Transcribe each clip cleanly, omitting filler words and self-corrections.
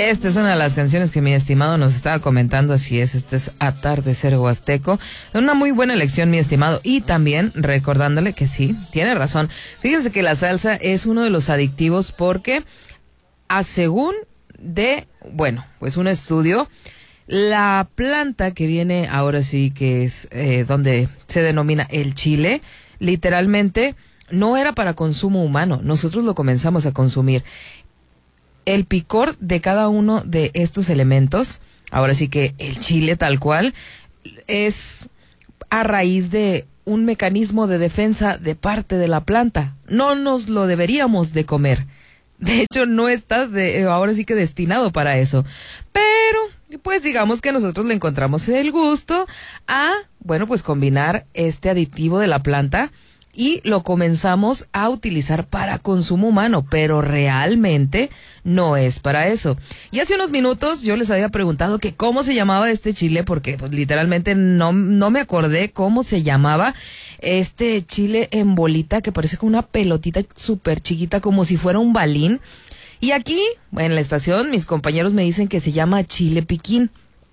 Esta es una de las canciones que mi estimado nos estaba comentando, así es, este es Atardecer Huasteco. Una muy buena elección, mi estimado, y también recordándole que sí, tiene razón. Fíjense que la salsa es uno de los adictivos porque, según pues un estudio, la planta que viene ahora sí que es donde se denomina el chile, literalmente no era para consumo humano, nosotros lo comenzamos a consumir. El picor de cada uno de estos elementos, ahora sí que el chile tal cual, es a raíz de un mecanismo de defensa de parte de la planta. No nos lo deberíamos de comer. De hecho, no está ahora sí que destinado para eso. Pero, pues digamos que nosotros le encontramos el gusto a, pues combinar este aditivo de la planta y lo comenzamos a utilizar para consumo humano, pero realmente no es para eso. Y hace unos minutos yo les había preguntado que cómo se llamaba este chile, porque pues literalmente no me acordé cómo se llamaba este chile en bolita que parece como una pelotita súper chiquita, como si fuera un balín. Y aquí, en la estación, mis compañeros me dicen que se llama chile piquín,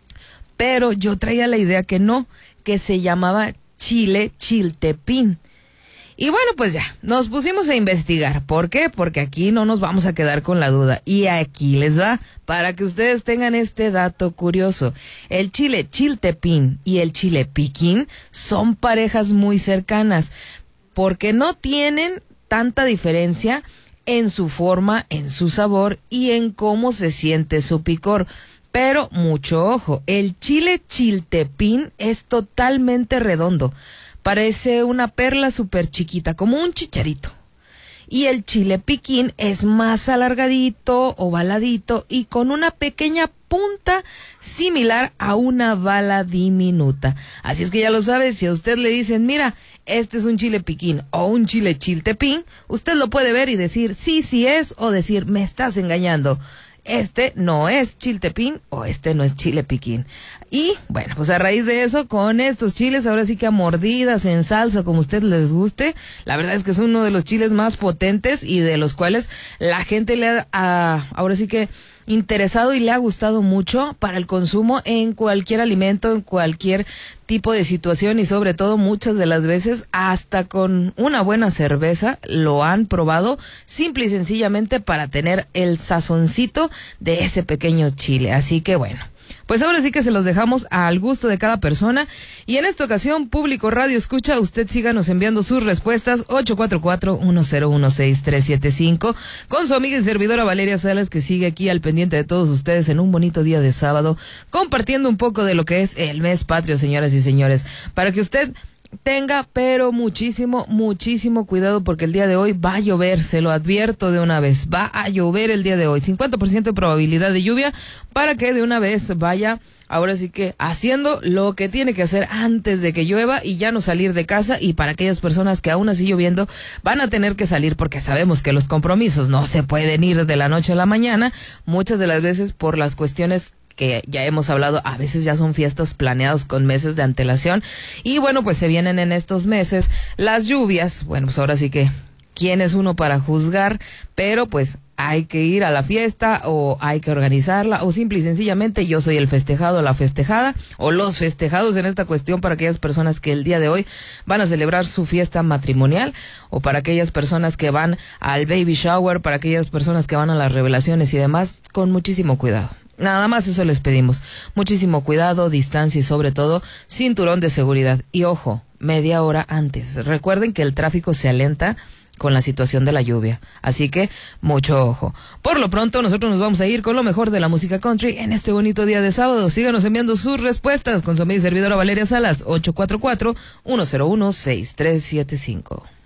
pero yo traía la idea que no, que se llamaba chile chiltepín. Y bueno, pues ya, nos pusimos a investigar. ¿Por qué? Porque aquí no nos vamos a quedar con la duda. Y aquí les va, para que ustedes tengan este dato curioso. El chile chiltepín y el chile piquín son parejas muy cercanas, porque no tienen tanta diferencia en su forma, en su sabor y en cómo se siente su picor. Pero mucho ojo, el chile chiltepín es totalmente redondo. Parece una perla súper chiquita, como un chicharito. Y el chile piquín es más alargadito, ovaladito y con una pequeña punta similar a una bala diminuta. Así es que ya lo sabe, si a usted le dicen, mira, este es un chile piquín o un chile chiltepín, usted lo puede ver y decir sí es, o decir me estás engañando. Este no es chiltepín o este no es chile piquín. Y bueno, pues a raíz de eso, con estos chiles, ahora sí que a mordidas, en salsa, como a usted les guste, la verdad es que es uno de los chiles más potentes y de los cuales la gente le ha ahora sí que interesado y le ha gustado mucho para el consumo en cualquier alimento, en cualquier tipo de situación y sobre todo muchas de las veces hasta con una buena cerveza lo han probado simple y sencillamente para tener el sazoncito de ese pequeño chile. Así que bueno, pues ahora sí que se los dejamos al gusto de cada persona. Y en esta ocasión, público Radio Escucha, usted síganos enviando sus respuestas 844-1016-375 con su amiga y servidora Valeria Salas, que sigue aquí al pendiente de todos ustedes en un bonito día de sábado, compartiendo un poco de lo que es el mes patrio, señoras y señores, para que usted tenga pero muchísimo cuidado, porque el día de hoy va a llover, se lo advierto de una vez, va a llover el día de hoy, 50% de probabilidad de lluvia, para que de una vez vaya ahora sí que haciendo lo que tiene que hacer antes de que llueva y ya no salir de casa. Y para aquellas personas que aún así lloviendo van a tener que salir, porque sabemos que los compromisos no se pueden ir de la noche a la mañana, muchas de las veces por las cuestiones que ya hemos hablado, a veces ya son fiestas planeadas con meses de antelación y bueno, pues se vienen en estos meses las lluvias. Bueno, pues ahora sí que ¿quién es uno para juzgar? Pero pues hay que ir a la fiesta o hay que organizarla, o simple y sencillamente yo soy el festejado, la festejada o los festejados en esta cuestión para aquellas personas que el día de hoy van a celebrar su fiesta matrimonial, o para aquellas personas que van al baby shower, para aquellas personas que van a las revelaciones y demás, con muchísimo cuidado. Nada más eso les pedimos. Muchísimo cuidado, distancia y sobre todo cinturón de seguridad. Y ojo, media hora antes. Recuerden que el tráfico se alenta con la situación de la lluvia. Así que mucho ojo. Por lo pronto nosotros nos vamos a ir con lo mejor de la música country en este bonito día de sábado. Síganos enviando sus respuestas con su amiga y servidora Valeria Salas, 844-101-6375.